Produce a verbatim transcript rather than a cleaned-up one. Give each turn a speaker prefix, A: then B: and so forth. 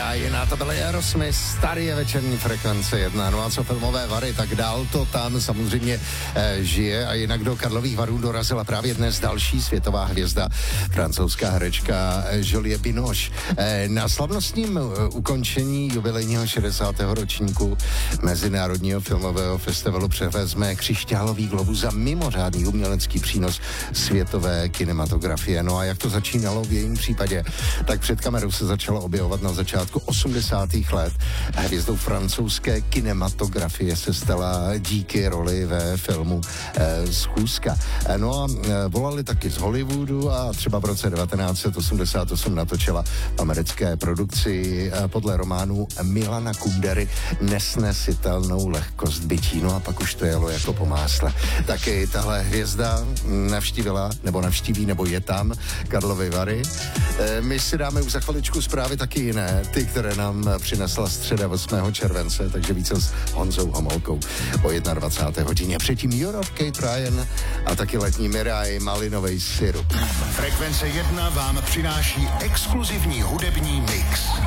A: Ryan a to byly Aerosmith, starý večerní frekvence jedna. No a co filmové Vary, tak dál to tam samozřejmě eh, žije a jinak do Karlových Varů dorazila právě dnes další světová hvězda, francouzská herečka eh, Julie Binoche. Eh, na slavnostním eh, ukončení jubilejního šedesátého ročníku Mezinárodního filmového festivalu převezme křišťálový globus za mimořádný umělecký přínos světové kinematografie. No a jak to začínalo v jejím případě, tak před kamerou se začalo objevovat na začátku osmdesátých let. Hvězdou francouzské kinematografie se stala díky roli ve filmu eh, Schůzka. Eh, no a eh, volali taky z Hollywoodu a třeba v roce devatenáct set osmdesát osm natočila americké produkci eh, podle románu Milana Kundery Nesnesitelnou lehkost bytí. No a pak už to jelo jako po másle. Taky tahle hvězda navštívila, nebo navštíví, nebo je tam Karlovy Vary. Eh, my si dáme už za chviličku zprávy taky jiné, ty, které nám přinesla středa osmého července, takže více s Honzou Homolkou o dvacáté jedné hodině. Předtím Europe, Kate Ryan a taky letní Mirai, malinovej syrup.
B: Frekvence jedna vám přináší exkluzivní hudební mix.